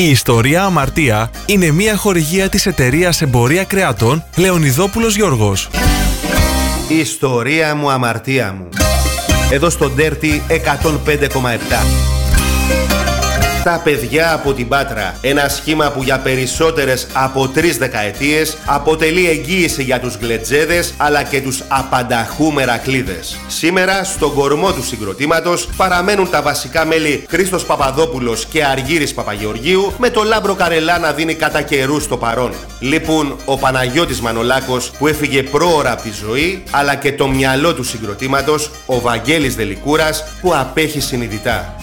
Η ιστορία Αμαρτία είναι μια χορηγία της εταιρείας Εμπορία Κρεάτων Λεωνιδόπουλος Γιώργος. Η ιστορία μου, αμαρτία μου. Εδώ στο Dirty 105,7. Τα παιδιά από την Πάτρα. Ένα σχήμα που για περισσότερες από 3 δεκαετίες αποτελεί εγγύηση για τους γλετζέδες αλλά και τους απανταχού μερακλίδες. Σήμερα, στον κορμό του συγκροτήματος παραμένουν τα βασικά μέλη Χρήστος Παπαδόπουλος και Αργύρης Παπαγεωργίου, με το Λάμπρο Καρελά να δίνει κατά καιρούς το παρόν. Λείπουν ο Παναγιώτης Μανολάκος που έφυγε πρόωρα από τη ζωή, αλλά και το μυαλό του συγκροτήματος, ο Βαγγέλης Δελικούρας, που απέχει συνειδητά.